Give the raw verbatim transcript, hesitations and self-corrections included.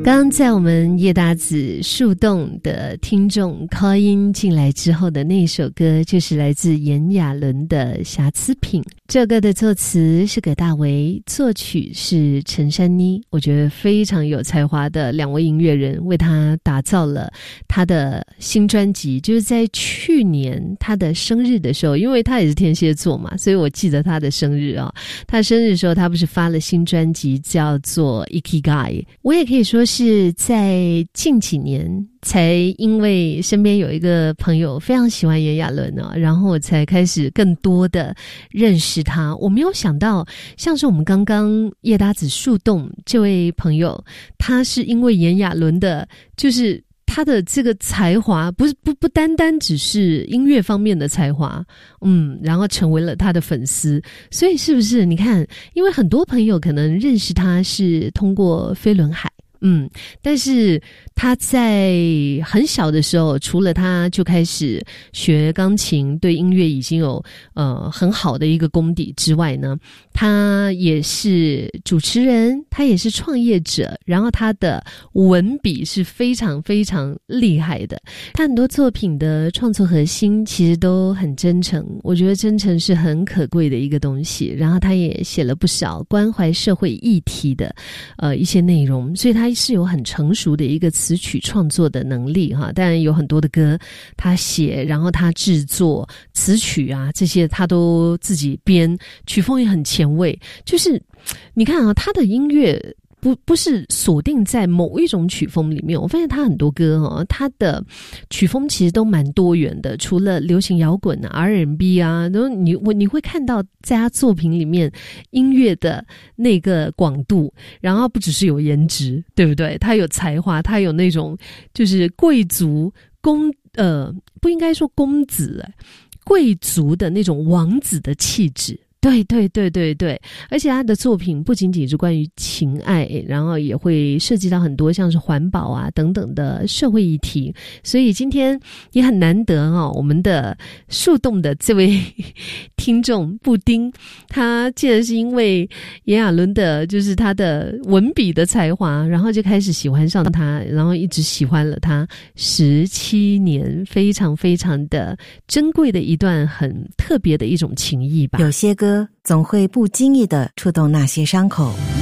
刚刚在我们叶达子树洞的听众 call in 进来之后的那首歌，就是来自炎亚纶的《瑕疵品》。这首歌的作词是葛大为，作曲是陈珊妮，我觉得非常有才华的两位音乐人为他打造了他的新专辑。就是在去年他的生日的时候，因为他也是天蝎座嘛，所以我记得他的生日啊。他生日的时候，他不是发了新专辑叫做 Ikigai， 我也可以说是在近几年才因为身边有一个朋友非常喜欢炎亚纶啊，然后我才开始更多的认识他。我没有想到像是我们刚刚叶达子树洞这位朋友，他是因为炎亚纶的就是他的这个才华不是不不单单只是音乐方面的才华，嗯，然后成为了他的粉丝。所以是不是你看，因为很多朋友可能认识他是通过飞轮海，嗯，但是他在很小的时候，除了他就开始学钢琴，对音乐已经有呃很好的一个功底之外呢，他也是主持人，他也是创业者，然后他的文笔是非常非常厉害的。他很多作品的创作核心其实都很真诚，我觉得真诚是很可贵的一个东西。然后他也写了不少关怀社会议题的呃一些内容，所以他是有很成熟的一个词曲创作的能力哈。当然有很多的歌他写，然后他制作词曲啊，这些他都自己编，曲风也很前卫。就是你看啊，他的音乐不不是锁定在某一种曲风里面，我发现他很多歌哦，他的曲风其实都蛮多元的，除了流行摇滚啊 R and B 啊，然后你我你会看到在他作品里面音乐的那个广度，然后不只是有颜值，对不对？他有才华，他有那种就是贵族公呃不应该说公子，贵族的那种王子的气质。对对对对对，而且他的作品不仅仅是关于情爱，然后也会涉及到很多像是环保啊等等的社会议题。所以今天也很难得哦，我们的树洞的这位听众布丁，他竟然是因为炎亚纶的就是他的文笔的才华，然后就开始喜欢上他，然后一直喜欢了他十七年，非常非常的珍贵的一段很特别的一种情谊吧。 有些歌总会不经意地触动那些伤口。